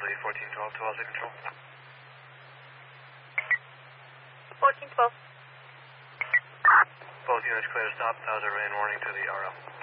Charlie 1412 to Alta Control. 1412. Both units clear to stop. That was a rain warning to the RL.